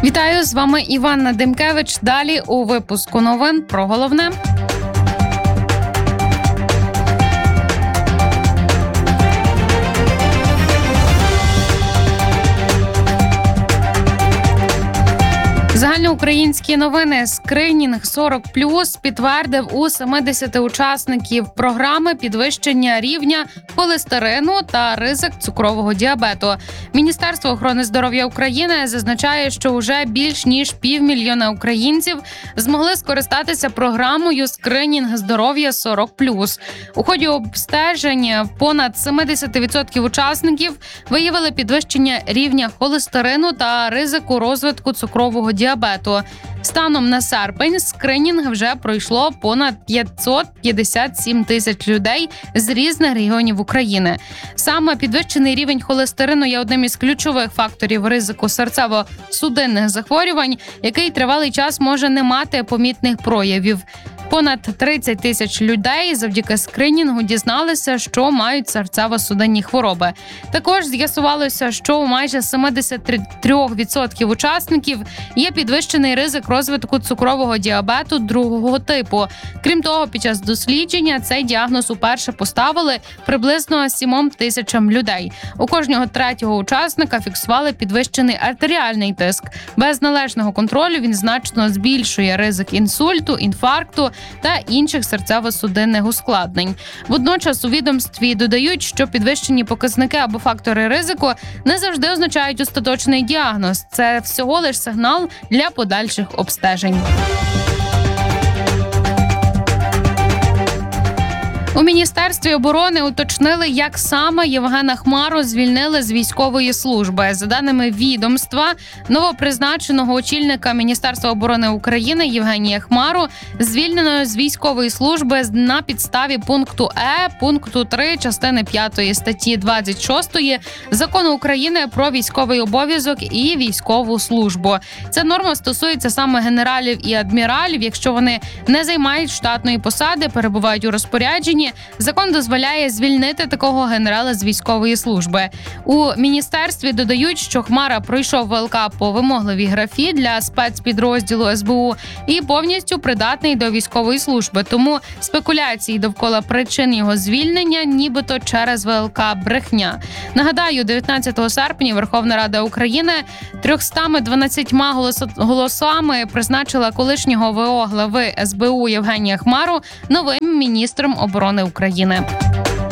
Вітаю, з вами Іванна Демкевич. Далі у випуску новин про головне. Загальноукраїнські новини. Скринінг 40+, підтвердив у 70 учасників програми підвищення рівня холестерину та ризик цукрового діабету. Міністерство охорони здоров'я України зазначає, що вже більш ніж 500 000 українців змогли скористатися програмою скринінг здоров'я 40+. У ході обстеження понад 70% учасників виявили підвищення рівня холестерину та ризику розвитку цукрового діабету. Станом на серпень скринінг вже пройшло понад 557 тисяч людей з різних регіонів України. Саме підвищений рівень холестерину є одним із ключових факторів ризику серцево-судинних захворювань, який тривалий час може не мати помітних проявів. Понад 30 тисяч людей завдяки скринінгу дізналися, що мають серцево-судинні хвороби. Також з'ясувалося, що у майже 73% учасників є підвищений ризик розвитку цукрового діабету другого типу. Крім того, під час дослідження цей діагноз уперше поставили приблизно 7 тисячам людей. У кожного третього учасника фіксували підвищений артеріальний тиск. Без належного контролю він значно збільшує ризик інсульту, інфаркту та інших серцево-судинних ускладнень. Водночас у відомстві додають, що підвищені показники або фактори ризику не завжди означають остаточний діагноз. Це всього лиш сигнал для подальших обстежень. У Міністерстві оборони уточнили, як саме Євгена Хмару звільнили з військової служби. За даними відомства, новопризначеного очільника Міністерства оборони України Євгенія Хмару звільнено з військової служби на підставі пункту пункту 3 частини 5 статті 26 Закону України про військовий обов'язок і військову службу. Ця норма стосується саме генералів і адміралів, якщо вони не займають штатної посади, перебувають у розпорядженні. Закон дозволяє звільнити такого генерала з військової служби. У міністерстві додають, що Хмара пройшов ВЛК по вимогливій графі для спецпідрозділу СБУ і повністю придатний до військової служби. Тому спекуляції довкола причин його звільнення нібито через ВЛК брехня. Нагадаю, 19 серпня Верховна Рада України 312 голосами призначила колишнього ВО глави СБУ Євгенія Хмару новим міністром оборони України.